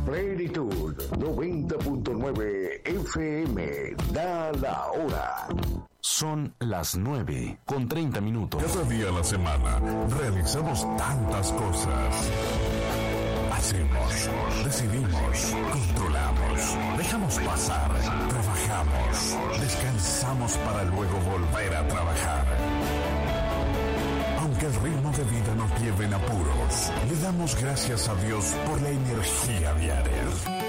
Plenitud 90.9 FM. Da la hora. Son las 9:30. Cada día a la semana realizamos tantas cosas. Hacemos, decidimos, controlamos, dejamos pasar, trabajamos, descansamos para luego volver a trabajar. Aunque el ritmo de vida nos lleve en apuros, le damos gracias a Dios por la energía diaria.